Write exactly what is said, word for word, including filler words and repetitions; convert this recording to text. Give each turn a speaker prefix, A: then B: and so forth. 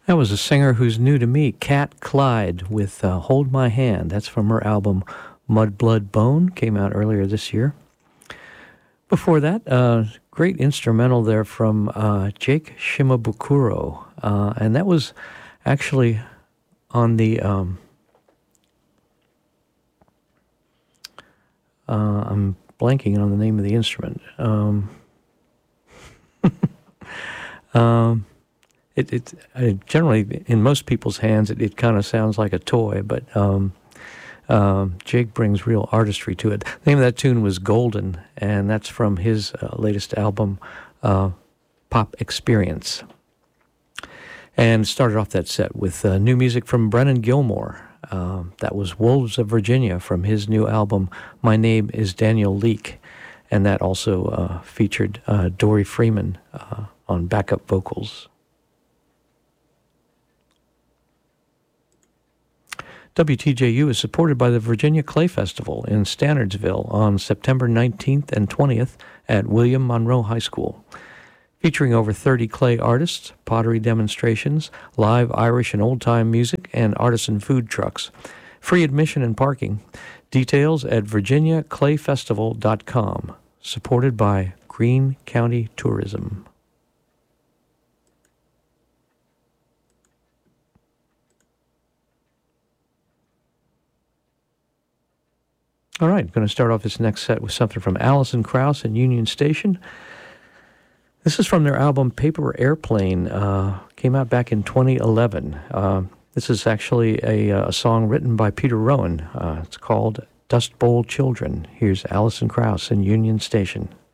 A: That was a singer who's new to me, Kat Clyde, with uh, Hold My Hand. That's from her album Mud, Blood, Bone, came out earlier this year. Before that, uh, great instrumental there from uh, Jake Shimabukuro, uh, and that was actually on the, um, uh, I'm blanking on the name of the instrument. Um, um, It, it uh, generally, in most people's hands, it, it kind of sounds like a toy, but um, um, Jake brings real artistry to it. The name of that tune was Golden, and that's from his uh, latest album, uh, Pop Experience. And started off that set with uh, new music from Brennan Gilmore. Um, that was Wolves of Virginia from his new album, My Name is Daniel Leake. And that also uh, featured uh, Dory Freeman uh, on backup vocals. W T J U is supported by the Virginia Clay Festival in Stanardsville on September nineteenth and twentieth at William Monroe High School. Featuring over thirty clay artists, pottery demonstrations, live Irish and old-time music, and artisan food trucks. Free admission and parking. Details at virginia clay festival dot com. Supported by Greene County Tourism. All right, I'm going to start off this next set with something from Alison Krauss and Union Station. This is from their album Paper Airplane, uh, came out back in twenty eleven. Uh, this is actually a, a song written by Peter Rowan. Uh, it's called Dust Bowl Children. Here's Alison Krauss and Union Station.